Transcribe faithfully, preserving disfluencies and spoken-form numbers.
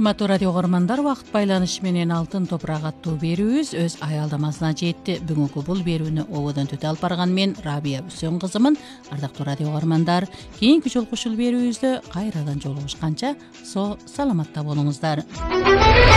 Урматтуу радио көрөрмандар, вакыт байланышы менен Алтын топурак аттуу берүүбүз өз аялдамасына жетти. Бүгүнкү бул берүүнү ободон төтө алып барган мен Рабия Үсөн кызымын. Ардактуу радио көрөрмандар, кийинки жолку ушул берүүбүздө кайрадан жолугушканча со саламатта болуңуздар.